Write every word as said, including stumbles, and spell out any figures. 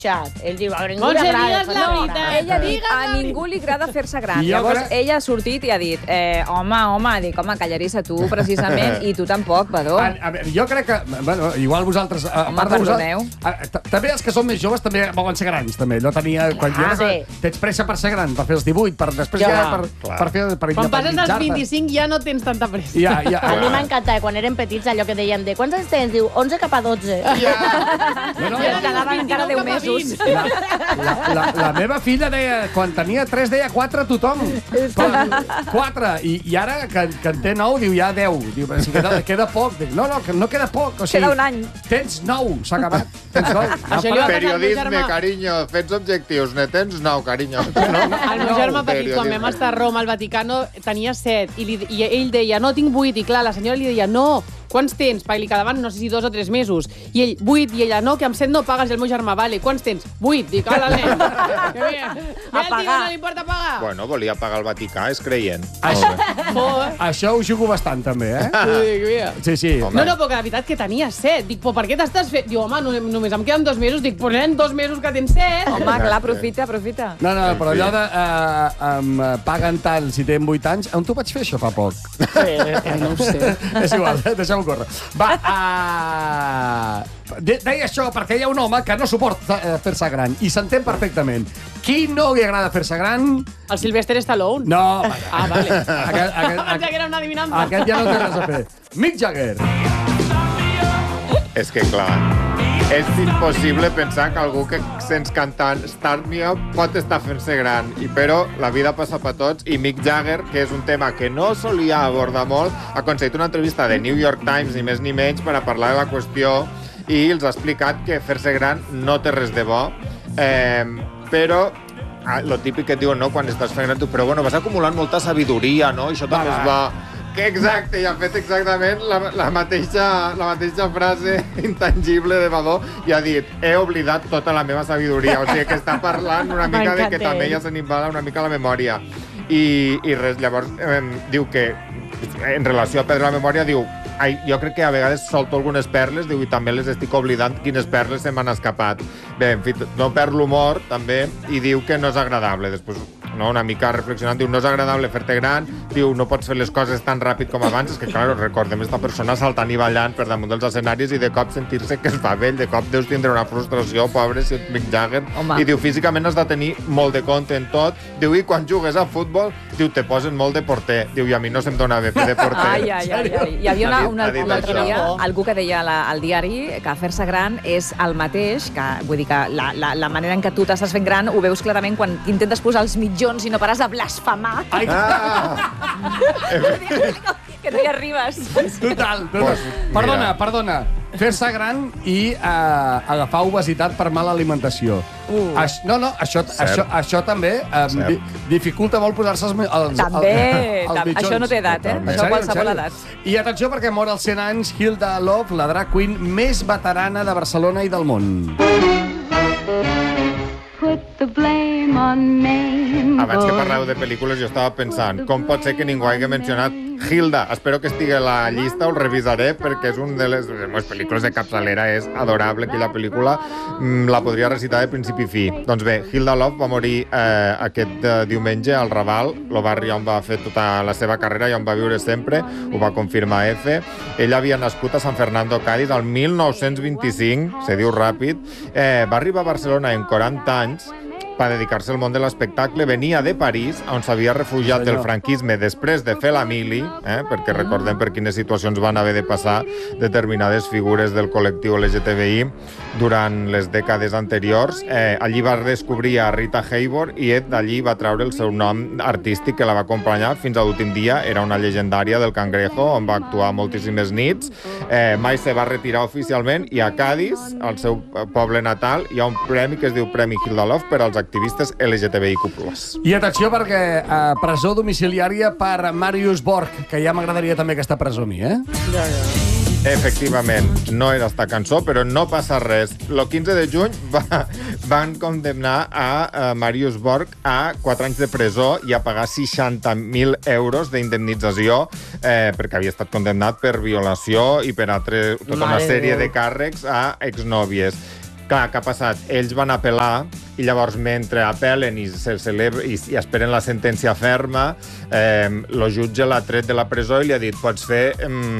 Ell diu, a ningú Montse, li agrada digues la veritat. Ella ha dit, a ningú li agrada fer-se gran. Jo Llavors, crec- ella ha sortit i ha dit, eh, home, home, dic, home, callarissa tu, precisament, i tu tampoc, Badó. A, a veure, jo crec que, bueno, igual vosaltres... A, Home, part de perdoneu. vosaltres, a, també els que són més joves també volen ser grans, també. Allò tenia... Quan Clar, ja sí. tens pressa per ser gran, per fer els divuit, per després Jo. ja per, Clar. per fer... Per Quan passes dels independitzar-te. vint-i-cinc ja no tens tanta pressa. Ja, ja, A mi ja. m'encanta, quan érem petits, allò que dèiem de quants anys tens? Diu, onze cap a dotze. No, no, Ja quedaven encara deu mesos. La, la, la, la meva filla deia, quan tenia tres, deia quatre a tothom. quatre. I, i ara, que, que en té nou, diu ja deu. Diu, però si queda, queda poc. Dic, no, no, que no queda poc. O sigui, Queda un any. Tens nou, s'ha acabat. Tens nou. Això li va passar al meu Periodisme, germà. carinyo, fets objectius, ne tens nou, carinyo. No, El meu germà petit, quan vam estar a Roma, al Vaticano, tenia set, i, li, i ell deia, no, tinc vuit, i clar, la senyora li deia, no, quants tens? Perquè li quedaven, no sé si dos o tres mesos. I ell, vuit, i ella, no, que amb set no pagues. I el meu germà, vale, quants tens? Vuit. Dic, ala, nen. Que bé. Ve el tio, no li importa pagar. Bueno, volia pagar el Vaticà, és creient. Això, Joder. això ho jugo bastant, també, eh? Dic, mira. Sí, sí. Home. No, no, però que la veritat que tenia set. Dic, però per què t'estàs fent? Diu, home, no, només em queden dos mesos. Dic, però nen, dos mesos que tens set. Home, clar, aprofita, aprofita. No, no, però allò de uh, um, paguen tant si tenen vuit anys, on t'ho vaig fer això fa poc? No ho sé. És igual, deixem-ho córrer. Va, uh, de, deia això perquè hi ha un home que no suporta uh, fer-se gran i s'entén perfectament. Qui no li agrada fer-se gran? El Sylvester Stallone. No, Ah, vale. Aquest, aquest, Pensava aquest, que era una adivinança. aquest ja no té res a fer. Mick Jagger. És que, clar, és impossible pensar que algú que sents cantant Start Me Up pot estar fent-se gran. I però la vida passa per tots i Mick Jagger, que és un tema que no solia abordar molt, ha aconseguit una entrevista de New York Times, ni més ni menys, per a parlar de la qüestió i els ha explicat que fer-se gran no té res de bo. Eh, però ah, lo típic que et diuen, no?, quan estàs fent gran, tu, però bueno, vas acumulant molta sabidoria, no?, això també es va... Que exacte, i ha fet exactament la, la, mateixa, la mateixa frase intangible de Badó i ha dit, he oblidat tota la meva sabidoria. O sigui, que està parlant una mica de que M'encanta també ell. ja se n'hi va una mica la memòria. I, i res, llavors eh, diu que en relació a perdre la memòria, diu, ai, jo crec que a vegades solto algunes perles, diu, i també les estic oblidant quines perles se m'han escapat. Bé, en fi, no perd l'humor, també, i diu que no és agradable. Després, no, una mica reflexionant, diu, no és agradable fer-te gran, diu, no pots fer les coses tan ràpid com abans, és que, clar, recordem esta persona saltant i ballant per damunt dels escenaris i de cop sentir-se que es fa vell, de cop deus tindre una frustració, pobre, si ets Mick Jagger. Home. I diu, físicament has de tenir molt de compte en tot. Diu, i quan jugues a futbol, diu, te posen molt de porter. Diu, i a mi no se'm dona bé fer de porter. Ai, ai, ai, ai. Hi havia una, Ha dit- una, ha dit un altre això. dia algú que deia la, al diari que fer-se gran és el mateix, que vull dir que la, la, la manera en què tu t'estàs fent gran ho veus clarament quan intentes posar els mitjons i no pares de blasfemar. Ai, Ah! Que no hi arribes. total, total. Pues, Perdona, mira. perdona. Fer-se gran i uh, agafar obesitat per mala alimentació. Uh. Aix, no, no, això, això, això també um, di, dificulta molt posar-se els, mi- els, També, els, els tam- mitjons. això no té edat, eh? Totalment. Això En sèrio, qualsevol en edat. sèrio. I atenció perquè mor als cent anys Hilda Love, la drag queen més veterana de Barcelona i del món. Put the blame on me. Abans que parleu de pel·lícules, jo estava pensant com pot ser que ningú hagi mencionat Hilda. Espero que estigui a la llista, ho revisaré, perquè és una de les, de les pel·lícules de capçalera, és adorable aquella pel·lícula, mm, la podria recitar de principi a fi. Doncs bé, Hilda Love va morir eh, aquest eh, diumenge al Raval, el barri on va fer tota la seva carrera i on va viure sempre, ho va confirmar F. Ella havia nascut a Sant Fernando, Cádiz, el mil nou-cents vint-i-cinc, se diu ràpid, eh, va arribar a Barcelona en quaranta anys, per dedicar-se al món de l'espectacle. Venia de París, on s'havia refugiat del franquisme després de fer la mili, eh? perquè recordem per quines situacions van haver de passar determinades figures del col·lectiu L G T B I durant les dècades anteriors. Eh, allí va descobrir a Rita Hayworth i d'allí va treure el seu nom artístic que la va acompanyar fins a l'últim dia. Era una llegendària del Cangrejo, on va actuar moltíssimes nits. Eh, mai se va retirar oficialment i a Cádiz, al seu poble natal, hi ha un premi que es diu Premi Hilda Love per als activistes L G T B I Q plus. I atenció perquè uh, presó domiciliària per Marius Borg, que ja m'agradaria també aquesta presó a mi, eh? Efectivament, no era esta cançó, però no passa res. El quinze de juny va, van condemnar a, a Marius Borg a quatre anys de presó i a pagar seixanta mil euros d'indemnització eh, perquè havia estat condemnat per violació i per altre, tota una Mare sèrie Déu. de càrrecs a exnòvies. Clar, què ha passat? Ells van apel·lar i llavors mentre apel·len i, se celebra, i, i esperen la sentència ferma, eh, el jutge l'ha tret de la presó i li ha dit pots fer... Eh,